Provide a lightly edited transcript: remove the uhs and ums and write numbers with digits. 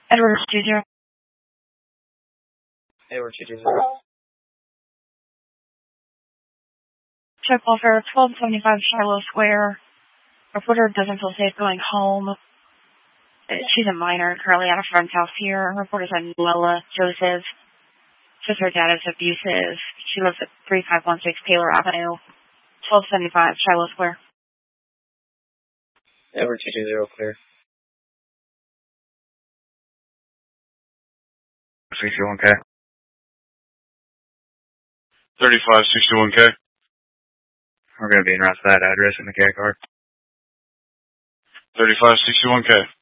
Edward 20. Edward 220. Check welfare 1275 Shiloh Square. Reporter doesn't feel safe going home. She's a minor, currently at a friend's house here. Reporter said Noella Joseph says her dad is abusive. She lives at 3516 Taylor Avenue, 1275 Shiloh Square. Edward 220 clear. 61K. 3561K. We're going to be in route to that address in the K card. 3561K.